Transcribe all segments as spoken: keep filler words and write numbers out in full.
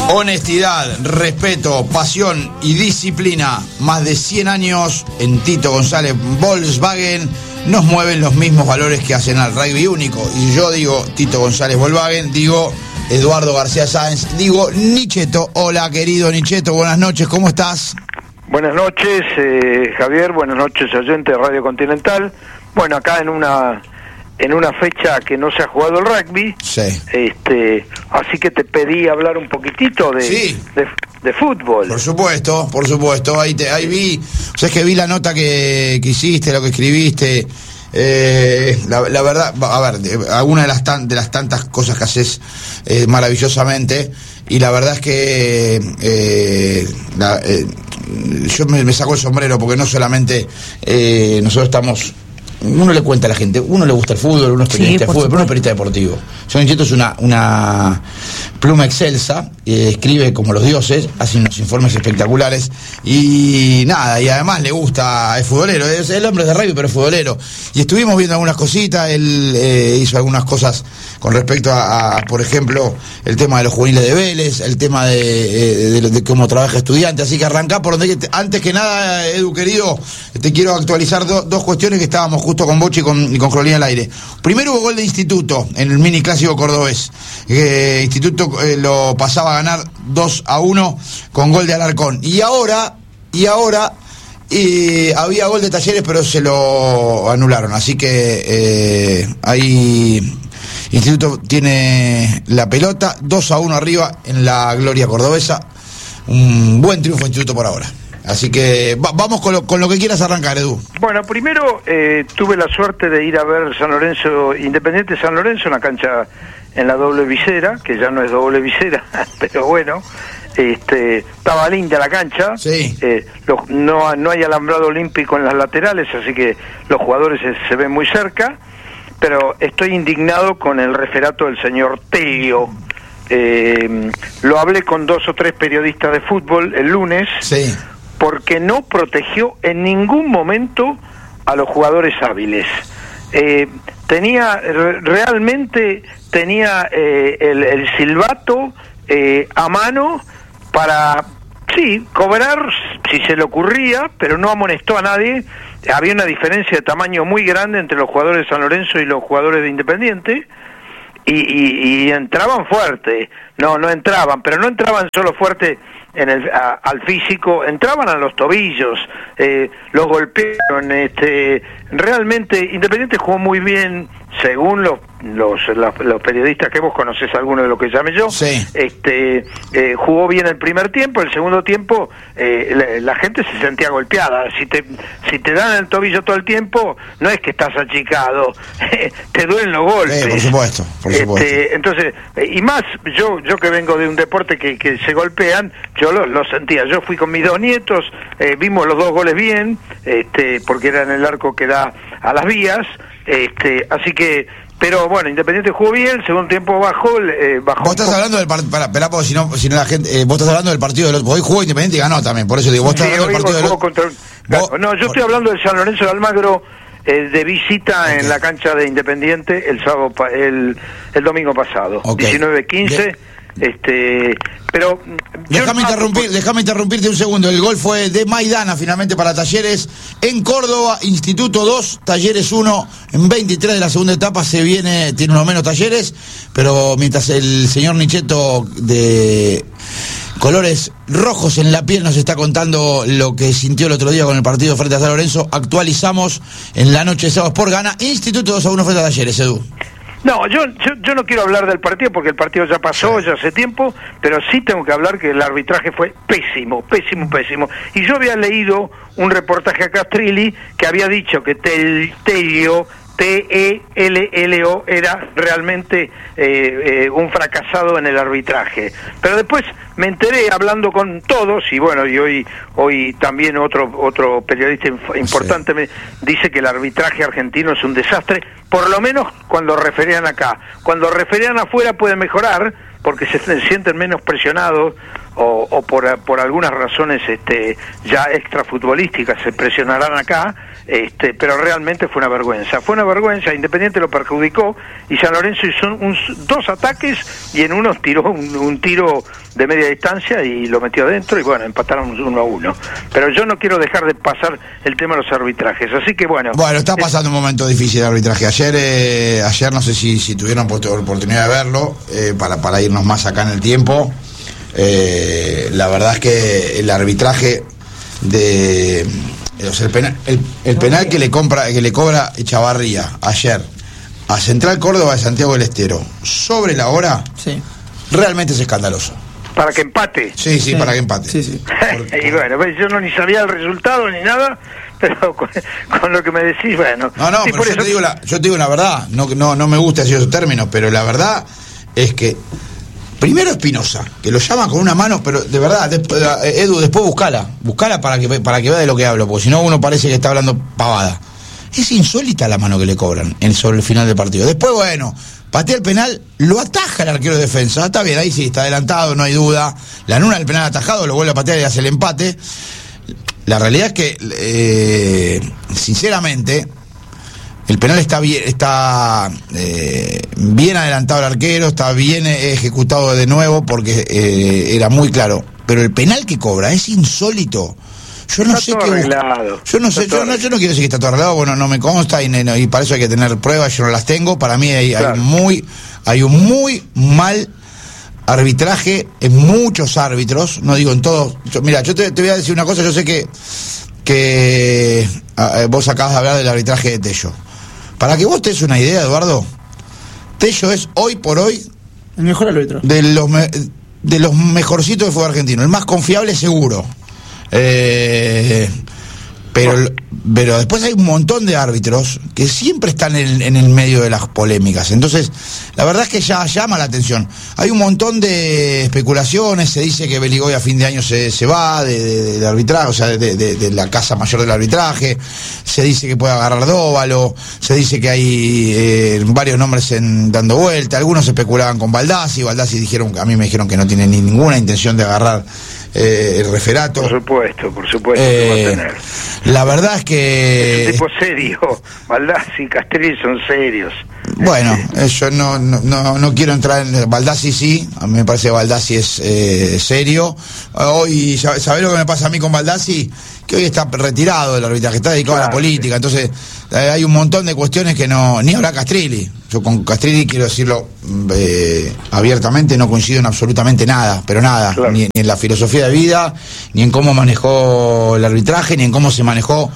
Honestidad, respeto, pasión y disciplina. Más de cien años en Tito González Volkswagen nos mueven los mismos valores que hacen al rugby único. Y yo digo Tito González Volkswagen, digo Eduardo García Sáenz, digo Nicheto. Hola, querido Nicheto, buenas noches, ¿cómo estás? Buenas noches, eh, Javier, buenas noches, oyente de Radio Continental. Bueno, acá en una en una fecha que no se ha jugado el rugby, sí. este, así que te pedí hablar un poquitito de, sí. de, de fútbol. Por supuesto, por supuesto, ahí te, ahí vi, o sea, es que vi la nota que, que hiciste, lo que escribiste. Eh, la, la verdad, a ver, alguna de las tan, de las tantas cosas que haces eh, maravillosamente, y la verdad es que eh, la, eh, yo me, me saco el sombrero porque no solamente eh, nosotros estamos, uno le cuenta a la gente, uno le gusta el fútbol, uno es periodista sí, de fútbol, pero uno es periodista deportivo. John Nicheto es una, una pluma excelsa, eh, escribe como los dioses, hace unos informes espectaculares y nada, y además le gusta, es futbolero, es el hombre de rugby pero es futbolero. Y estuvimos viendo algunas cositas, él eh, hizo algunas cosas con respecto a, a, por ejemplo, el tema de los juveniles de Vélez, el tema de, de, de, de cómo trabaja estudiante, así que arrancá por donde, antes que nada, Edu querido, te quiero actualizar do, dos cuestiones que estábamos justo con Bochi y con, y con Crolina al aire. Primero hubo gol de Instituto en el mini clásico cordobés. Eh, Instituto eh, lo pasaba a ganar dos a uno con gol de Alarcón. Y ahora, y ahora eh, había gol de Talleres, pero se lo anularon. Así que eh, ahí Instituto tiene la pelota, dos a uno arriba en la gloria cordobesa. Un buen triunfo de Instituto por ahora. Así que va, vamos con lo, con lo que quieras arrancar, Edu. Bueno, primero eh, tuve la suerte de ir a ver San Lorenzo, Independiente San Lorenzo, una cancha en la doble visera, que ya no es doble visera, pero bueno, este, estaba linda la cancha. Sí. Eh, los, no, no hay alambrado olímpico en las laterales, así que los jugadores se, se ven muy cerca, pero estoy indignado con el referato del señor Telio. Eh, lo hablé con dos o tres periodistas de fútbol el lunes. Sí. Porque no protegió en ningún momento a los jugadores hábiles. Eh, tenía, realmente tenía eh, el, el silbato eh, a mano para, sí, cobrar si se le ocurría, pero no amonestó a nadie. Había una diferencia de tamaño muy grande entre los jugadores de San Lorenzo y los jugadores de Independiente. Y, y, y entraban fuerte, no, no entraban, pero no entraban solo fuerte en el, a, al físico, entraban a los tobillos, eh, los golpearon, este, realmente Independiente jugó muy bien, según los, los, los, los periodistas que vos conocés, alguno de lo que llamé yo, sí. este, eh, jugó bien el primer tiempo, el segundo tiempo eh, la, la gente se sentía golpeada, si te, si te dan el tobillo todo el tiempo, no es que estás achicado, te duelen los golpes. Eh, por supuesto, por supuesto. Este, entonces, y más, yo yo que vengo de un deporte que, que se golpean, yo lo, lo sentía, yo fui con mis dos nietos, eh, vimos los dos goles bien, este, porque era en el arco que da a las vías, este, así que, pero bueno, Independiente jugó bien, el segundo tiempo bajó, eh, bajó. Vos estás hablando del partido, para, para, si no, si no la gente, eh, vos estás hablando del partido del otro, hoy jugó Independiente y ganó también, por eso digo, vos estás sí, hablando del partido del otro. Contra... Vos... No, yo estoy hablando del San Lorenzo de Almagro, eh, de visita okay. en la cancha de Independiente el sábado, el, el domingo pasado, okay. diecinueve quince. De... Este, pero déjame no, interrumpir, por... déjame interrumpirte un segundo. El gol fue de Maidana finalmente para Talleres en Córdoba. Instituto dos, Talleres uno. En veintitrés de la segunda etapa se viene, tiene uno menos Talleres, pero mientras el señor Nicheto de colores rojos en la piel nos está contando lo que sintió el otro día con el partido frente a San Lorenzo, actualizamos en la noche de sábado por gana Instituto dos a uno frente a Talleres, Edu. No, yo, yo yo no quiero hablar del partido porque el partido ya pasó, ya hace tiempo, pero sí tengo que hablar que el arbitraje fue pésimo, pésimo, pésimo. Y yo había leído un reportaje a Castrilli que había dicho que Tel, Telio, T E L L O, era realmente eh, eh, un fracasado en el arbitraje. Pero después me enteré hablando con todos, y bueno, y hoy hoy también otro otro periodista importante sí. me dice que el arbitraje argentino es un desastre, por lo menos cuando referían acá. Cuando referían afuera puede mejorar, porque se sienten menos presionados, o, o por, por algunas razones este, ya extrafutbolísticas se presionarán acá, este, pero realmente fue una vergüenza. Fue una vergüenza, Independiente lo perjudicó, y San Lorenzo hizo un, dos ataques, y en uno tiró un, un tiro de media distancia y lo metió adentro y bueno, empataron uno a uno. Pero yo no quiero dejar de pasar el tema de los arbitrajes, así que bueno. Bueno, está pasando es... un momento difícil de arbitraje. Ayer, eh, ayer no sé si, si tuvieron oportunidad de verlo, eh, para, para irnos más acá en el tiempo. Eh, la verdad es que el arbitraje de... O sea, el penal, el, el penal que le compra, que le cobra Echavarría ayer a Central Córdoba de Santiago del Estero sobre la hora, sí, realmente es escandaloso. Para que empate. Sí, sí, sí, para que empate. Sí, sí. Y bueno, yo no ni sabía el resultado ni nada, pero con, con lo que me decís, bueno. No, no, sí, pero yo, eso... te digo la, yo te digo la verdad, no, no, no me gusta decir esos términos, pero la verdad es que primero Espinosa, que lo llaman con una mano, pero de verdad, después, Edu, después buscala, buscala para que, para que vea de lo que hablo, porque si no uno parece que está hablando pavada. Es insólita la mano que le cobran en, sobre el final del partido. Después, bueno, patea el penal, lo ataja el arquero de defensa. Está bien, ahí sí, está adelantado, no hay duda. La anula el penal atajado, lo vuelve a patear y hace el empate. La realidad es que, eh, sinceramente, el penal está bien, está eh, bien adelantado el arquero, está bien ejecutado de nuevo porque eh, era muy claro. Pero el penal que cobra es insólito. Yo no está sé qué. Arreglado. Yo no sé, yo no, yo no quiero decir que está todo arreglado, bueno, no me consta y, no, y para eso hay que tener pruebas, yo no las tengo. Para mí hay, claro. hay muy, hay un muy mal arbitraje en muchos árbitros, no digo en todos. Yo, mira, yo te, te voy a decir una cosa, yo sé que que eh, vos acabas de hablar del arbitraje de Tello. Para que vos te des una idea, Eduardo, Tello es hoy por hoy el mejor árbitro de los me, de los mejorcitos de fútbol argentino, el más confiable seguro. Eh, pero, pero después hay un montón de árbitros que siempre están en, en el medio de las polémicas. Entonces, la verdad es que ya llama la atención. Hay un montón de especulaciones. Se dice que Beligoy a fin de año se, se va de, de, del arbitraje, o sea, de, de, de la casa mayor del arbitraje. Se dice que puede agarrar Dóvalo. Se dice que hay eh, varios nombres en, dando vuelta. Algunos especulaban con Baldassi. Baldassi dijeron, a mí me dijeron que no tiene ni ninguna intención de agarrar Eh, el referato. Por supuesto, por supuesto eh, que va a tener. La verdad es que... Es un tipo serio. Baldassi y Castelli son serios. Bueno, eh, yo no, no, no, no quiero entrar en... Baldassi sí, a mí me parece que Baldassi es eh, serio. Hoy, ¿sabés lo que me pasa a mí con Baldassi? Que hoy está retirado del arbitraje, está dedicado claro, a la política, sí. Entonces eh, hay un montón de cuestiones que no... Ni habla Castrilli. Yo con Castrilli, quiero decirlo eh, abiertamente, no coincido en absolutamente nada, pero nada, claro. ni, ni en la filosofía de vida, ni en cómo manejó el arbitraje, ni en cómo se manejó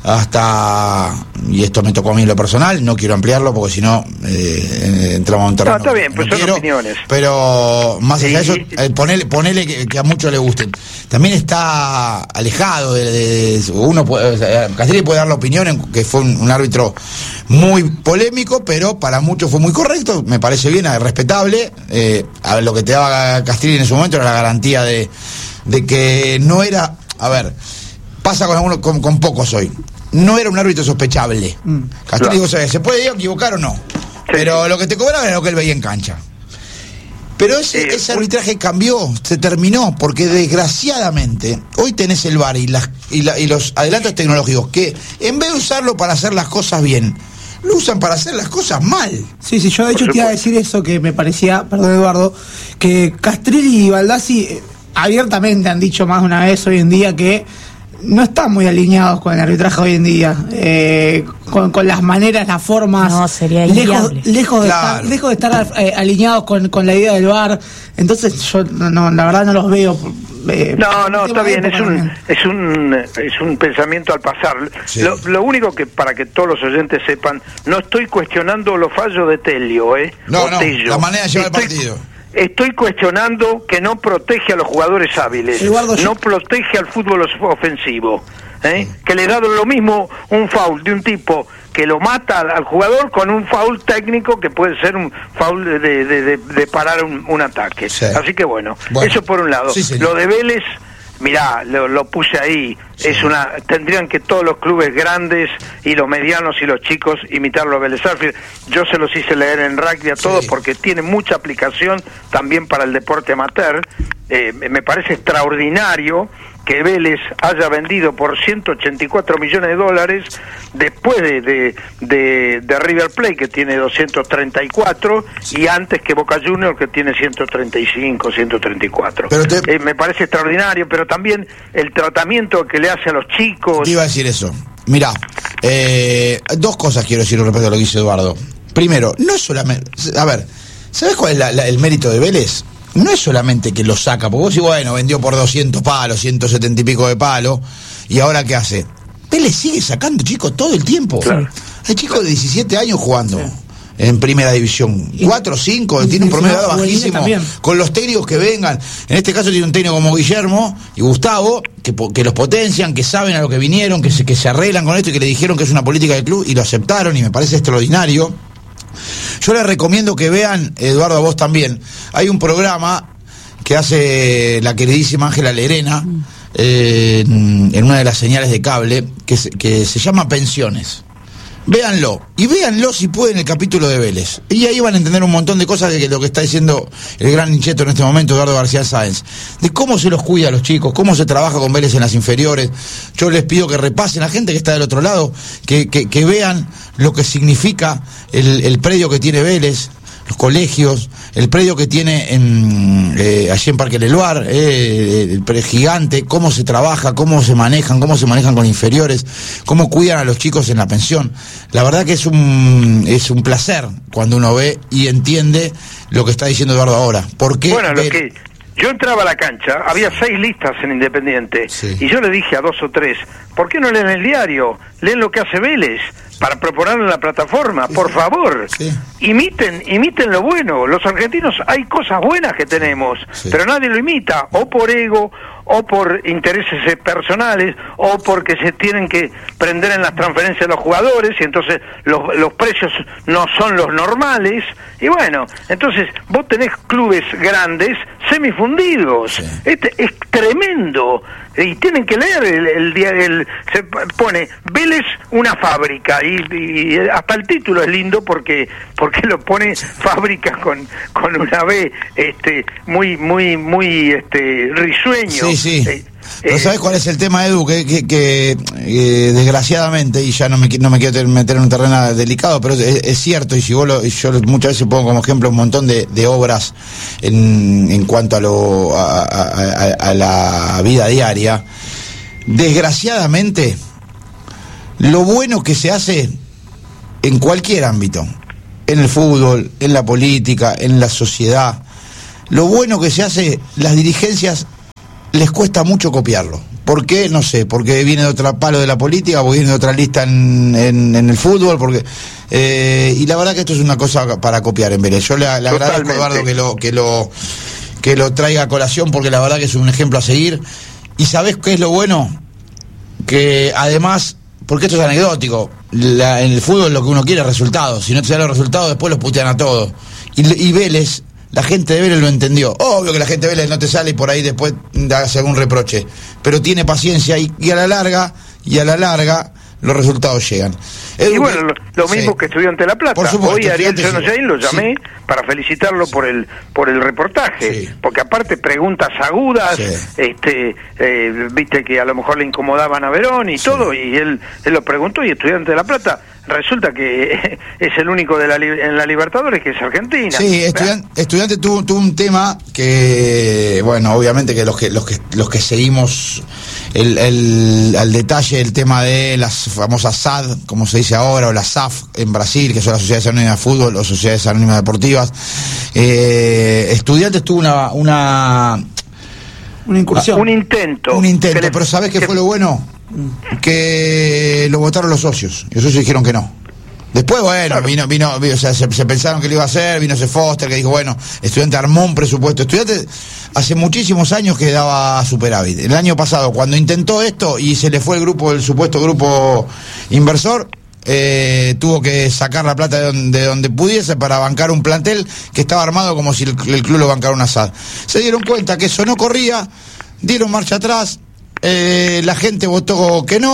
hasta, y esto me tocó a mí en lo personal, no quiero ampliarlo porque si no eh, entramos a un terreno. No, está bien, pues no son quiero, opiniones. Pero más allá sí. de eso, eh, ponele, ponele que, que a muchos le gusten. También está alejado de, de, de uno puede, o sea, Castrilli puede dar la opinión en que fue un, un árbitro muy polémico, pero para muchos fue muy correcto, me parece bien, respetable. Eh, a ver, lo que te daba Castrilli en ese momento era la garantía de, de que no era, a ver, pasa con algunos, con, con pocos hoy, no era un árbitro sospechable. Mm, Castrilli, claro. ¿Se puede equivocar o no? Sí. Pero lo que te cobraba era lo que él veía en cancha. Pero ese, eh, ese arbitraje cambió, se terminó, porque desgraciadamente hoy tenés el V A R y, las, y, la, y los adelantos tecnológicos que en vez de usarlo para hacer las cosas bien, lo usan para hacer las cosas mal. Sí, sí, yo de hecho te iba a decir eso que me parecía, perdón Eduardo, que Castrilli y Baldassi eh, abiertamente han dicho más de una vez hoy en día que no están muy alineados con el arbitraje hoy en día, eh, con, con las maneras, las formas, no, sería lejos, lejos, de claro. estar, lejos de estar eh, alineados con, con la idea del V A R. Entonces yo no, la verdad no los veo. Eh, no, no, está bien, es un, es un es un pensamiento al pasar. Sí. Lo, lo único que, para que todos los oyentes sepan, no estoy cuestionando los fallos de Telio, ¿eh? No, o no, Tello. la manera de llevar estoy, el partido. Estoy cuestionando que no protege a los jugadores hábiles, Eduardo, no yo... protege al fútbol ofensivo, ¿eh? Sí. Que le da lo mismo un foul de un tipo que lo mata al, al jugador con un foul técnico que puede ser un foul de, de, de, de parar un, un ataque. Sí. Así que bueno, bueno, eso por un lado. Sí, lo de Vélez, mirá, lo, lo puse ahí, sí. es una tendrían que todos los clubes grandes y los medianos y los chicos imitarlo a Vélez Sarsfield. Yo se los hice leer en rugby a todos sí. porque tiene mucha aplicación también para el deporte amateur eh, me parece extraordinario que Vélez haya vendido por ciento ochenta y cuatro millones de dólares después de, de, de, de River Plate, que tiene doscientos treinta y cuatro, y antes que Boca Juniors, que tiene ciento treinta y cinco, ciento treinta y cuatro. Pero te... eh, me parece extraordinario, pero también el tratamiento que le hace a los chicos. Te iba a decir eso. Mirá, eh, dos cosas quiero decir respecto a lo que dice Eduardo. Primero, no es solamente... A ver, ¿sabes cuál es la, la, el mérito de Vélez? No es solamente que lo saca, porque vos decís, bueno, vendió por doscientos palos, ciento setenta y pico de palos, y ahora ¿qué hace? Vélez sigue sacando chicos todo el tiempo. Claro. Hay chicos de diecisiete años jugando sí. en primera división. cuatro, cinco, tiene un promedio de edad bajísimo. Con los técnicos que vengan. En este caso tiene un técnico como Guillermo y Gustavo, que, que los potencian, que saben a lo que vinieron, que se, que se arreglan con esto y que le dijeron que es una política del club y lo aceptaron y me parece extraordinario. Yo les recomiendo que vean, Eduardo, a vos también, hay un programa que hace la queridísima Ángela Lerena eh, en, en una de las señales de cable que se, que se llama Pensiones. Véanlo, y véanlo si pueden el capítulo de Vélez. Y ahí van a entender un montón de cosas de lo que está diciendo el gran hincheto en este momento, Eduardo García Sáenz. De cómo se los cuida a los chicos, cómo se trabaja con Vélez en las inferiores. Yo les pido que repasen a gente que está del otro lado, que, que, que vean lo que significa el, el predio que tiene Vélez, los colegios, el predio que tiene en, eh, allí en Parque Leluar, eh, el predio gigante, cómo se trabaja, cómo se manejan, cómo se manejan con inferiores, cómo cuidan a los chicos en la pensión. La verdad que es un es un placer cuando uno ve y entiende lo que está diciendo Eduardo ahora. ¿Por qué? Bueno, lo que yo entraba a la cancha, había seis listas en Independiente, sí. y yo le dije a dos o tres, ¿por qué no leen el diario? Leen lo que hace Vélez para proponerlo en la plataforma, sí, por favor. Sí. Imiten, imiten lo bueno. Los argentinos hay cosas buenas que tenemos, sí. pero nadie lo imita, o por ego, o por intereses personales, o porque se tienen que prender en las transferencias de los jugadores, y entonces los, los precios no son los normales, y bueno, entonces vos tenés clubes grandes semifundidos, sí. este es tremendo, y tienen que leer el, el día, el, se pone Vélez una fábrica, y, y hasta el título es lindo porque porque lo pone fábrica con con una B este muy muy muy este risueño. Sí, sí. Eh, ¿No sabes cuál es el tema, Edu? Que, que, que eh, desgraciadamente, y ya no me, no me quiero meter en un terreno delicado, pero es, es cierto, y si vos lo, yo muchas veces pongo como ejemplo un montón de, de obras en, en cuanto a, lo, a, a, a, a la vida diaria, desgraciadamente, lo bueno que se hace en cualquier ámbito, en el fútbol, en la política, en la sociedad, lo bueno que se hace, las dirigencias les cuesta mucho copiarlo. ¿Por qué? No sé, porque viene de otro palo de la política, porque viene de otra lista en, en, en el fútbol, porque eh, y la verdad que esto es una cosa para copiar en Vélez. Yo le, le agradezco a Eduardo que lo, que lo que lo traiga a colación, porque la verdad que es un ejemplo a seguir. ¿Y sabés qué es lo bueno? Que además, porque esto es anecdótico, la, en el fútbol lo que uno quiere es resultados. Si no te salen los resultados, después los putean a todos. Y, y Vélez, la gente de Vélez lo entendió. Obvio que la gente de Vélez no te sale y por ahí después hace algún reproche, pero tiene paciencia y, y a la larga, y a la larga los resultados llegan. Edu, y bueno, lo, lo mismo sí. que Estudiante de La Plata. Por supuesto, hoy Ariel Sonoyain sí. lo llamé sí. para felicitarlo por el por el reportaje, sí. porque aparte preguntas agudas, sí. este eh, viste que a lo mejor le incomodaban a Verón y sí. todo, y él, él lo preguntó, y Estudiante de La Plata resulta que es el único de la en la Libertadores que es Argentina. Sí, estudiante, estudiante tuvo, tuvo un tema que, bueno, obviamente que los que los que los que seguimos el, el al detalle el tema de las famosas S A D, como se dice ahora, o las S A F en Brasil, que son las Sociedades Anónimas de Fútbol o Sociedades Anónimas Deportivas. Eh, Estudiantes tuvo una una una incursión, un intento, un intento, pero ¿sabés qué fue lo bueno? Que lo votaron los socios, y los socios dijeron que no. Después, bueno, claro. vino, vino, vino, o sea, se, se pensaron que lo iba a hacer, vino ese Foster que dijo, bueno, Estudiante armó un presupuesto. Estudiante hace muchísimos años que daba superávit. El año pasado, cuando intentó esto y se le fue el grupo, el supuesto grupo inversor, eh, tuvo que sacar la plata de donde, de donde pudiese para bancar un plantel que estaba armado como si el, el club lo bancara una S A D. Se dieron cuenta que eso no corría, dieron marcha atrás, eh, la gente votó que no,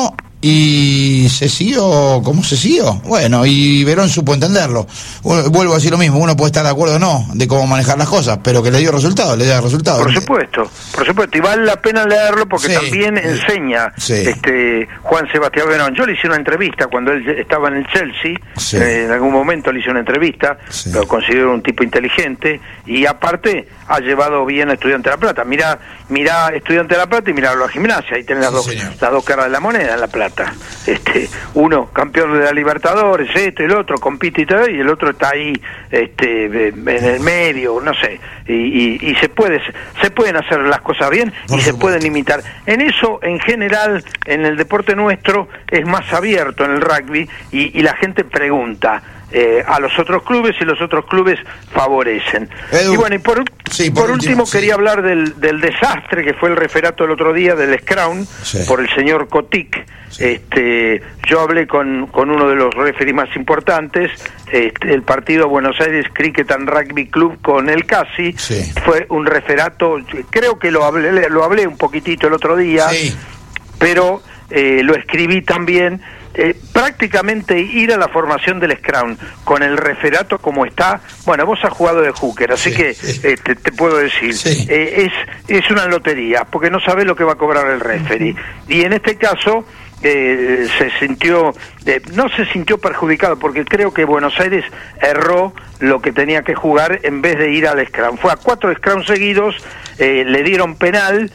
y se siguió como se siguió. Bueno, y Verón supo entenderlo. Vuelvo a decir lo mismo, uno puede estar de acuerdo o no de cómo manejar las cosas, pero que le dio resultado, le dio resultado. Por supuesto, por supuesto, y vale la pena leerlo porque sí, también sí, enseña sí. este Juan Sebastián Verón. Yo le hice una entrevista cuando él estaba en el Chelsea, sí. eh, en algún momento le hice una entrevista, sí. lo considero un tipo inteligente, y aparte ha llevado bien a Estudiantes de La Plata. Mirá, mirá Estudiantes de La Plata y mirá la Gimnasia, ahí tenés sí, las, dos, señor. las dos caras de la moneda en La Plata. Este, uno campeón de la Libertadores, esto y el otro compite y todo, y el otro está ahí este, en el medio, no sé, y, y, y se puede se pueden hacer las cosas bien Por y supuesto. se pueden imitar. En eso, en general, en el deporte nuestro es más abierto en el rugby, y, y la gente pregunta eh, a los otros clubes y los otros clubes favorecen. Edu, y bueno, y por, sí, por, por último, último sí. quería hablar del, del desastre que fue el referato el otro día del Scrum sí. por el señor Cotic. Sí. Este, yo hablé con, con uno de los referees más importantes, este, el partido Buenos Aires Cricket and Rugby Club con el Casi, sí. fue un referato, creo que lo hablé, lo hablé un poquitito el otro día, Sí. pero eh, lo escribí también. Eh, prácticamente ir a la formación del Scrum con el referato como está. Bueno, vos has jugado de hooker, así sí, que sí. Eh, te, te puedo decir, sí. eh, es, es una lotería, porque no sabés lo que va a cobrar el referee. Y en este caso eh, se sintió, eh, no se sintió perjudicado, porque creo que Buenos Aires erró lo que tenía que jugar en vez de ir al Scrum. Fue a cuatro Scrum seguidos, eh, le dieron penal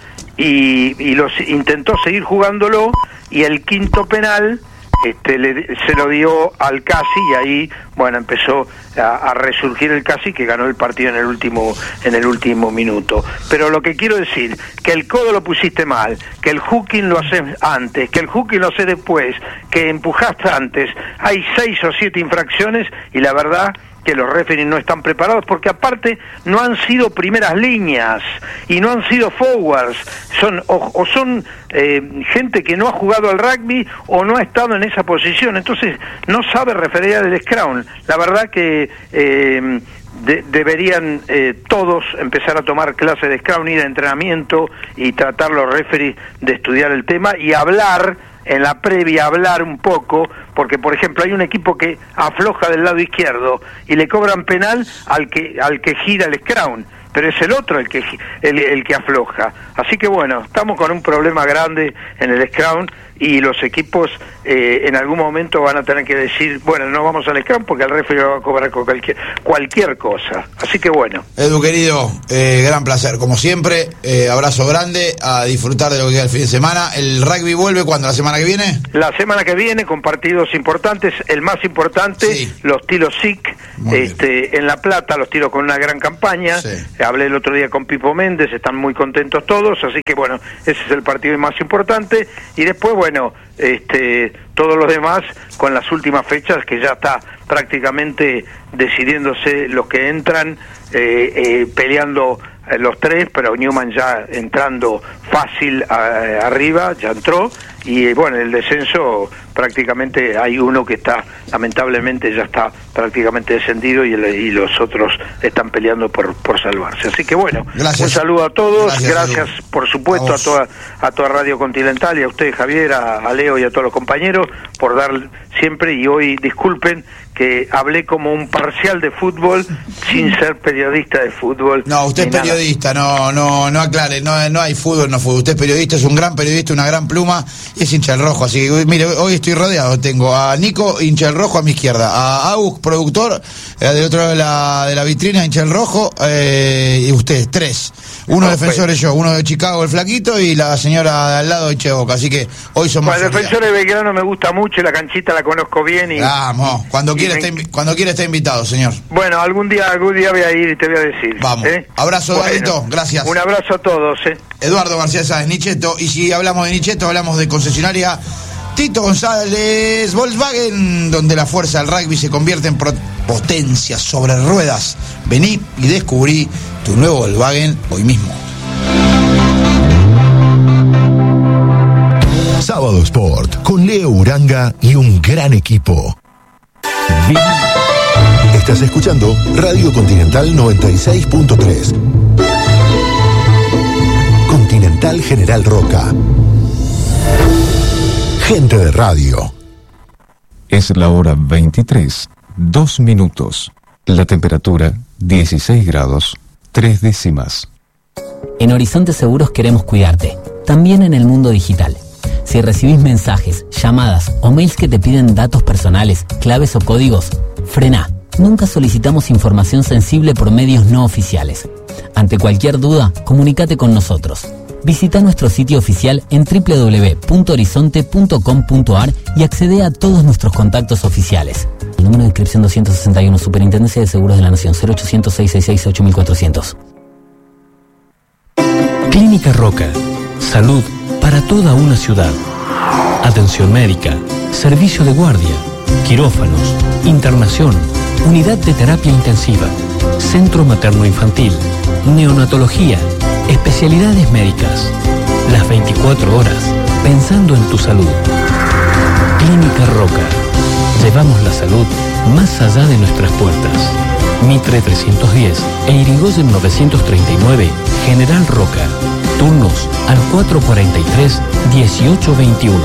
y, y los intentó seguir jugándolo, y el quinto penal Este, le, se lo dio al Casi, y ahí, bueno, empezó a, a resurgir el Casi, que ganó el partido en el último en el último minuto. Pero lo que quiero decir, que el codo lo pusiste mal, que el hooking lo haces antes, que el hooking lo haces después, que empujaste antes, hay seis o siete infracciones, y la verdad que los referees no están preparados, porque aparte no han sido primeras líneas y no han sido forwards, son o, o son eh, gente que no ha jugado al rugby o no ha estado en esa posición, entonces no sabe referear el Scrum. La verdad que eh, de, deberían eh, todos empezar a tomar clases de Scrum, ir a entrenamiento y tratar los referees de estudiar el tema y hablar en la previa, hablar un poco, porque por ejemplo hay un equipo que afloja del lado izquierdo y le cobran penal al que al que gira el Scrum, pero es el otro el que el, el que afloja. Así que bueno, estamos con un problema grande en el Scrum, y los equipos eh, en algún momento van a tener que decir, bueno, no vamos al Scrum porque el referee va a cobrar con cualquier, cualquier cosa. Así que bueno. Edu, querido, eh, gran placer, como siempre, eh, abrazo grande, a disfrutar de lo que queda el fin de semana. ¿El rugby vuelve cuándo? ¿La semana que viene? La semana que viene, con partidos importantes, el más importante, sí. los tiros S I C, este, en La Plata, los tiros con una gran campaña. Sí. Hablé el otro día con Pipo Méndez, están muy contentos todos, así que bueno, ese es el partido más importante, y después, bueno, Bueno, este, todos los demás con las últimas fechas, que ya está prácticamente decidiéndose los que entran, eh, eh, peleando eh, los tres, pero Newman ya entrando fácil a, arriba, ya entró, y eh, bueno, el descenso prácticamente hay uno que está, lamentablemente ya está prácticamente descendido, y, el, y los otros están peleando por, por salvarse. Así que bueno, gracias. Un saludo a todos, gracias, gracias Edu. por supuesto a, a toda a toda Radio Continental, y a usted, Javier, a, a Leo y a todos los compañeros por dar siempre. Y hoy disculpen que hablé como un parcial de fútbol sin ser periodista de fútbol. No, usted es periodista, nada. no no no aclare, no, no hay fútbol, no fútbol. Usted es periodista, es un gran periodista, una gran pluma, y es hincha del rojo. Así que mire, hoy estoy rodeado. Tengo a Nico, hincha del rojo, a mi izquierda, a Agus, productor, eh, del otro lado de la, de la vitrina, hincha del rojo, eh, y ustedes, tres. Uno oh, defensor es yo, uno de Chicago, el flaquito, y la señora de al lado, hincha de Boca. Así que hoy somos... Bueno, el defensor de Belgrano me gusta mucho, la canchita la conozco bien. y Vamos, cuando quiera me... está, cuando quiera está invitado, señor. Bueno, algún día algún día voy a ir y te voy a decir. Vamos, ¿eh? abrazo, bueno, Eduardo, gracias. Un abrazo a todos. ¿eh? Eduardo García Sáenz, Nicheto, y si hablamos de Nicheto, hablamos de concesionaria Tito González Volkswagen, donde la fuerza del rugby se convierte en potencia sobre ruedas. Vení y descubrí tu nuevo Volkswagen hoy mismo. Sábado Sport, con Leo Uranga y un gran equipo. Estás escuchando Radio Continental noventa y seis punto tres. Continental General Roca. Gente de radio. Es la hora veintitrés, dos minutos. La temperatura dieciséis grados, tres décimas. En Horizonte Seguros queremos cuidarte, también en el mundo digital. Si recibís mensajes, llamadas o mails que te piden datos personales, claves o códigos, frená. Nunca solicitamos información sensible por medios no oficiales. Ante cualquier duda, comunícate con nosotros. Visita nuestro sitio oficial en doble u doble u doble u punto horizonte punto com punto a r y accede a todos nuestros contactos oficiales. El número de inscripción doscientos sesenta y uno, Superintendencia de Seguros de la Nación, cero ochocientos, seiscientos sesenta y seis, ocho mil cuatrocientos. Clínica Roca. Salud para toda una ciudad. Atención médica, servicio de guardia, quirófanos, internación, unidad de terapia intensiva, centro materno-infantil, neonatología, especialidades médicas. Las veinticuatro horas, pensando en tu salud. Clínica Roca. Llevamos la salud más allá de nuestras puertas. Mitre trescientos diez e Irigoyen novecientos treinta y nueve, General Roca. Turnos al cuatro cuarenta y tres, dieciocho veintiuno.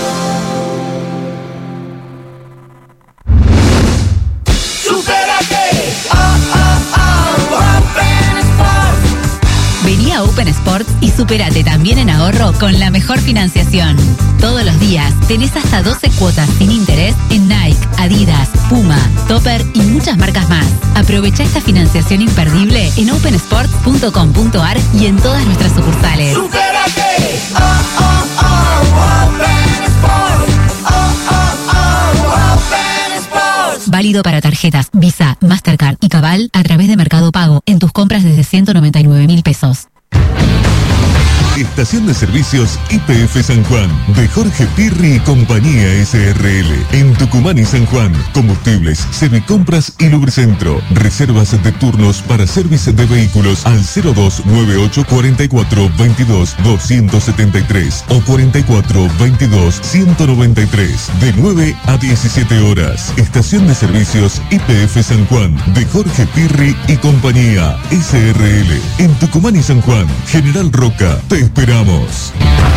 Vení a Open Sports y supérate también en ahorro con la mejor financiación. Todos los días tenés hasta doce cuotas sin interés en Nike, Adidas, Puma, Topper y muchas marcas más. Aprovecha esta financiación imperdible en open sports punto com punto a r y en todas nuestras sucursales. ¡Supérate! ¡Oh, oh, oh! Open Sports. ¡Oh, oh, oh! Open Sports. Válido para tarjetas Visa, Mastercard y Cabal a través de Mercado Pago en tus compras desde ciento noventa y nueve mil pesos. Estación de Servicios Y P F San Juan, de Jorge Pirri y Compañía S R L, en Tucumán y San Juan. Combustibles, Servicompras y Lubricentro. Reservas de turnos para servicio de vehículos al cero dos nueve ocho cuatro cuatro veintidós doscientos setenta y tres o cuarenta y cuatro veintidós ciento noventa y tres, de nueve a diecisiete horas. Estación de Servicios Y P F San Juan, de Jorge Pirri y Compañía S R L, en Tucumán y San Juan. General Roca, te esperamos.